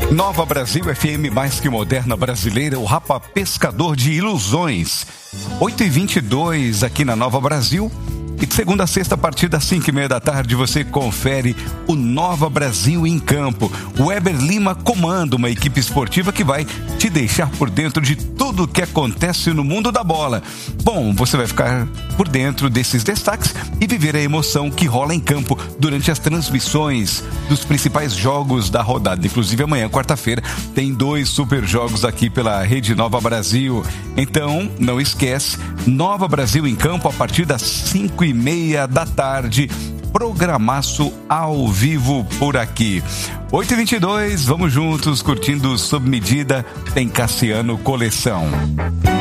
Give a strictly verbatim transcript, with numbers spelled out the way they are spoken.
Nova Brasil F M, mais que moderna brasileira, o Rapa Pescador de Ilusões. oito e vinte e dois aqui na Nova Brasil. E de segunda a sexta, a partir das cinco e meia da tarde, você confere o Nova Brasil em Campo. O Weber Lima comanda uma equipe esportiva que vai te deixar por dentro de tudo o que acontece no mundo da bola. Bom, você vai ficar por dentro desses destaques e viver a emoção que rola em campo durante as transmissões dos principais jogos da rodada. Inclusive amanhã, quarta-feira, tem dois super jogos aqui pela Rede Nova Brasil. Então, não esquece, Nova Brasil em Campo a partir das cinco e meia da tarde, programaço ao vivo por aqui. oito e vinte e dois, vamos juntos curtindo Sob Medida, tem Cassiano Coleção.